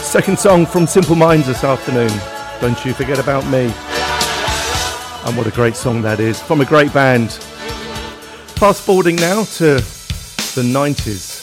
Second song from Simple Minds this afternoon, Don't You Forget About Me. And what a great song that is, from a great band. Fast forwarding now to the 90s.